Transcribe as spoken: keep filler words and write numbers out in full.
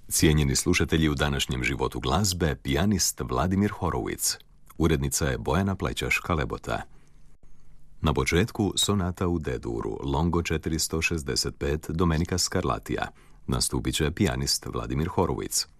Cijenjeni slušatelji, u današnjem životu glazbe pijanist Vladimir Horowitz. Urednica je Bojana Plećaš-Kalebota. Na početku sonata u D-duru, Longo četiristo šezdeset pet, Domenica Scarlatija. Nastupit će pijanist Vladimir Horowitz.